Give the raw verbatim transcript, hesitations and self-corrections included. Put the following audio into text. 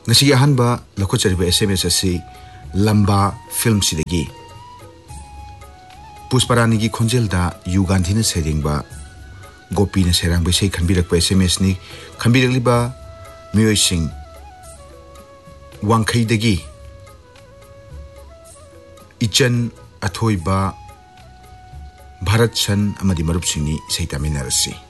ngasi ahanba lakhocharba S M S asi lamba film sidagi Pusparani gi khonjel da Yu Gandhi na seringba Gopi na serang ba sei khanbirak pa S M S ni khanbirak liba miyoi sing wangkhai dagi Ichan Athoiba Bharat Chan amadi marup singni sei taminarasi